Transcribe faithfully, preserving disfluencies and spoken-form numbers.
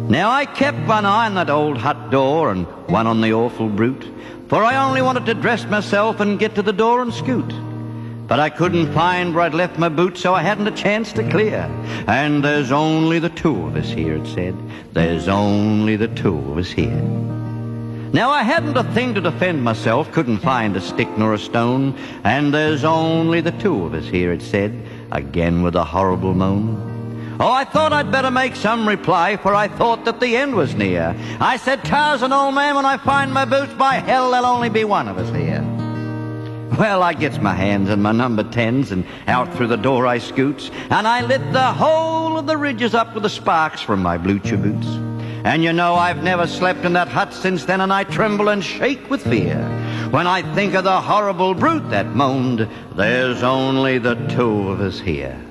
Now I kept one eye on that old hut door and one on the awful brute, for I only wanted to dress myself and get to the door and scoot. But I couldn't find where I'd left my boots, so I hadn't a chance to clear. And there's only the two of us here, it said. There's only the two of us here. Now I hadn't a thing to defend myself, couldn't find a stick nor a stone. And there's only the two of us here, it said, again with a horrible moan. Oh, I thought I'd better make some reply, for I thought that the end was near. I said, "Tarzan, old man, when I find my boots, by hell, there'll only be one of us here." Well, I gets my hands on my number tens, and out through the door I scoots, and I lit the whole of the ridges up with the sparks from my blucher boots. And you know I've never slept in that hut since then, and I tremble and shake with fear when I think of the horrible brute that moaned, "There's only the two of us here."